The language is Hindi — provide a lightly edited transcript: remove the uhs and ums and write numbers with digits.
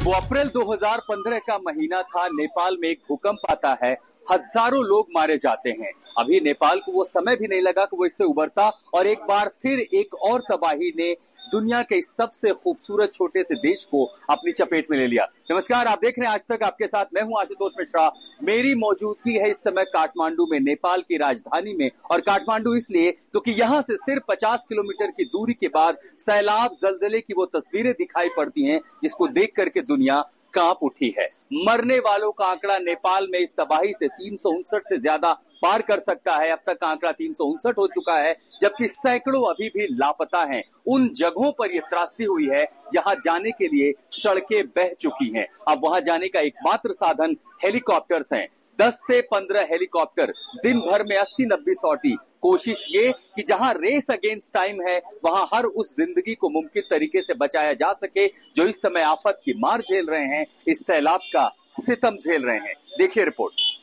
वो अप्रैल 2015 का महीना था। नेपाल में एक भूकंप आता है, हजारों लोग मारे जाते हैं। अभी नेपाल को वो समय भी नहीं लगा कि वो इससे उबरता और एक बार फिर एक और तबाही ने दुनिया के इस सबसे खूबसूरत छोटे से देश को अपनी चपेट में ले लिया। नमस्कार, आप देख रहे हैं आज तक, आपके साथ मैं हूं आशुतोष मिश्रा। मेरी मौजूदगी है इस समय काठमांडू में, नेपाल की राजधानी में। और काठमांडू इसलिए क्योंकि यहां से सिर्फ 50 किलोमीटर की दूरी के बाद सैलाब जलजले की वो तस्वीरें दिखाई पड़ती हैं जिसको देख करके दुनिया कांप उठी है। मरने वालों का आंकड़ा नेपाल में इस तबाही से 359 से ज्यादा पार कर सकता है। अब तक का आंकड़ा 359 हो चुका है, जबकि सैकड़ों अभी भी लापता हैं। उन जगहों पर यह त्रासदी हुई है जहां जाने के लिए सड़कें बह चुकी हैं। अब वहां जाने का एकमात्र साधन हेलीकॉप्टर्स हैं। 10 से 15 हेलीकॉप्टर दिन भर में 80-90 सॉटी। कोशिश ये कि जहां रेस अगेंस्ट टाइम है वहां हर उस जिंदगी को मुमकिन तरीके से बचाया जा सके जो इस समय आफत की मार झेल रहे हैं, इस सैलाब का सितम झेल रहे हैं। देखिए रिपोर्ट।